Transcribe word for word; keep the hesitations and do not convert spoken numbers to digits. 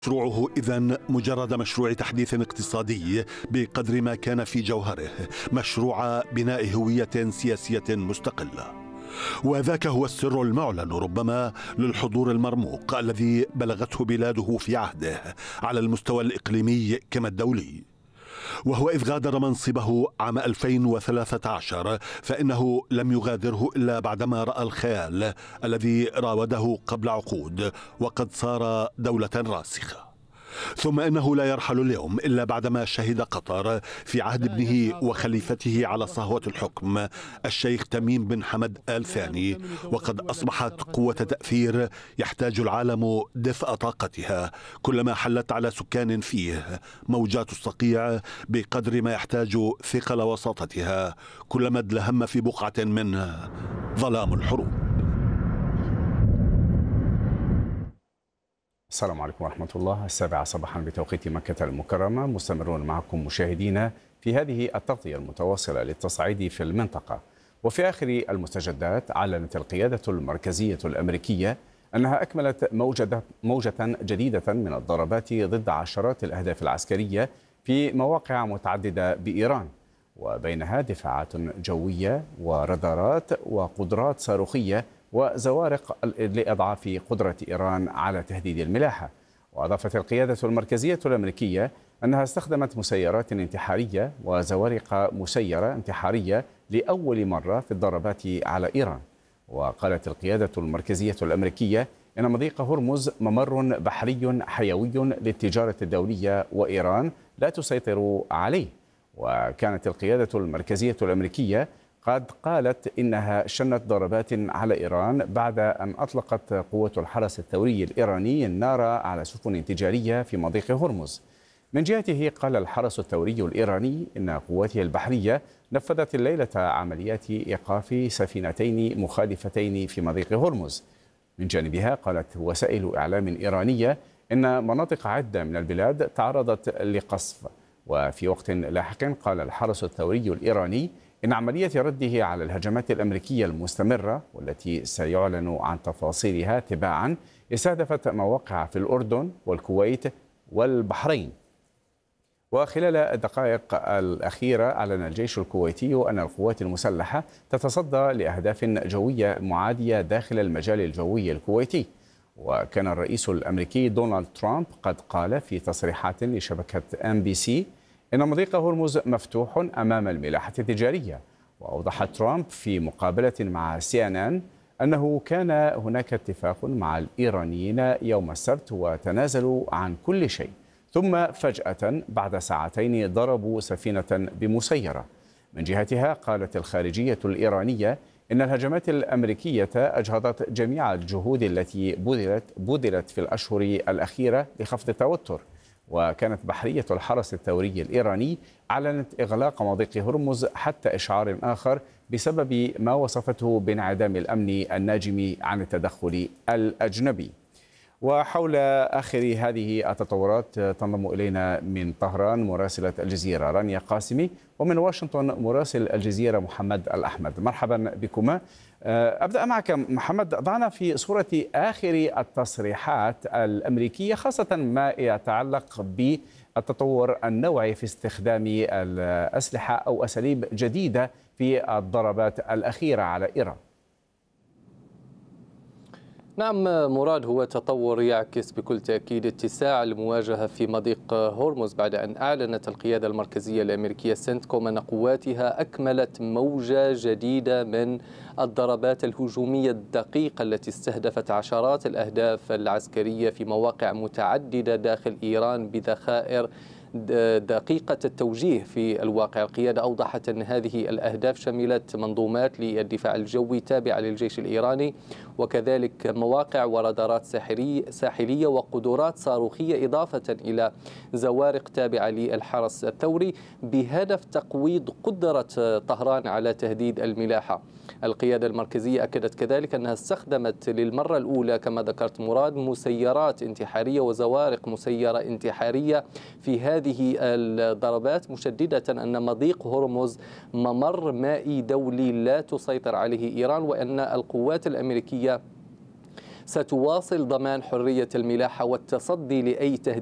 مشروعه إذن مجرد مشروع تحديث اقتصادي بقدر ما كان في جوهره مشروع بناء هوية سياسية مستقلة. وذاك هو السر المعلن ربما للحضور المرموق الذي بلغته بلاده في عهده على المستوى الإقليمي كما الدولي. وهو إذ غادر منصبه عام ألفين وثلاثة عشر فإنه لم يغادره إلا بعدما رأى الخيال الذي راوده قبل عقود وقد صار دولة راسخة. ثم إنه لا يرحل اليوم إلا بعدما شهد قطر في عهد ابنه وخليفته على صهوة الحكم الشيخ تميم بن حمد آل ثاني، وقد أصبحت قوة تأثير يحتاج العالم دفء طاقتها كلما حلت على سكان فيه موجات الصقيع بقدر ما يحتاج ثقل وساطتها كلما ادلهم في بقعة منه ظلام الحروب. السلام عليكم ورحمة الله. السابعة صباحا بتوقيت مكة المكرمة، مستمرون معكم مشاهدينا في هذه التغطية المتواصلة للتصعيد في المنطقة. وفي آخر المستجدات أعلنت القيادة المركزية الأمريكية أنها أكملت موجة, موجة جديدة من الضربات ضد عشرات الأهداف العسكرية في مواقع متعددة بإيران، وبينها دفاعات جوية ورادارات وقدرات صاروخية وزوارق لإضعاف قدرة إيران على تهديد الملاحة. وأضافت القيادة المركزية الأمريكية أنها استخدمت مسيرات انتحارية وزوارق مسيرة انتحارية لأول مرة في الضربات على إيران. وقالت القيادة المركزية الأمريكية إن مضيق هرمز ممر بحري حيوي للتجارة الدولية وإيران لا تسيطر عليه. وكانت القيادة المركزية الأمريكية قد قالت إنها شنت ضربات على إيران بعد أن أطلقت قوة الحرس الثوري الإيراني النار على سفن تجارية في مضيق هرمز. من جهته قال الحرس الثوري الإيراني إن قواته البحرية نفذت الليلة عمليات إيقاف سفينتين مخالفتين في مضيق هرمز. من جانبها قالت وسائل إعلام إيرانية إن مناطق عدة من البلاد تعرضت لقصف. وفي وقت لاحق قال الحرس الثوري الإيراني إن عملية رده على الهجمات الأمريكية المستمرة والتي سيعلن عن تفاصيلها تباعا استهدفت مواقع في الأردن والكويت والبحرين. وخلال الدقائق الأخيرة أعلن الجيش الكويتي أن القوات المسلحة تتصدى لأهداف جوية معادية داخل المجال الجوي الكويتي. وكان الرئيس الأمريكي دونالد ترامب قد قال في تصريحات لشبكة أم بي سي إن مضيق هرمز مفتوح أمام الملاحة التجارية. وأوضح ترامب في مقابلة مع سي إن إن أنه كان هناك اتفاق مع الإيرانيين يوم السبت وتنازلوا عن كل شيء، ثم فجأة بعد ساعتين ضربوا سفينة بمسيرة. من جهتها قالت الخارجية الإيرانية إن الهجمات الأمريكية أجهضت جميع الجهود التي بذلت بذلت في الأشهر الأخيرة لخفض التوتر. وكانت بحرية الحرس الثوري الإيراني أعلنت إغلاق مضيق هرمز حتى إشعار آخر بسبب ما وصفته بانعدام الأمن الناجم عن التدخل الأجنبي. وحول آخر هذه التطورات تنضم إلينا من طهران مراسلة الجزيرة رانيا قاسمي، ومن واشنطن مراسل الجزيرة محمد الأحمد. مرحبا بكما. أبدأ معك محمد، ضعنا في صورة آخر التصريحات الأمريكية خاصة ما يتعلق بالتطور النوعي في استخدام الأسلحة أو أساليب جديدة في الضربات الأخيرة على إيران. نعم مراد، هو تطور يعكس بكل تأكيد اتساع المواجهة في مضيق هرمز بعد أن أعلنت القيادة المركزية الأمريكية سنتكوم أن قواتها أكملت موجة جديدة من الضربات الهجومية الدقيقة التي استهدفت عشرات الأهداف العسكرية في مواقع متعددة داخل إيران بذخائر دقيقة التوجيه. في الواقع القيادة أوضحت أن هذه الأهداف شملت منظومات للدفاع الجوي تابعة للجيش الإيراني، وكذلك مواقع ورادارات ساحلية وقدرات صاروخية، إضافة إلى زوارق تابعة للحرس الثوري بهدف تقويض قدرة طهران على تهديد الملاحة. القيادة المركزية أكدت كذلك أنها استخدمت للمرة الأولى كما ذكرت مراد مسيرات انتحارية وزوارق مسيرة انتحارية في هذه الضربات، مشددة أن مضيق هرمز ممر مائي دولي لا تسيطر عليه إيران، وأن القوات الأمريكية ستواصل ضمان حرية الملاحة والتصدي لأي تهديد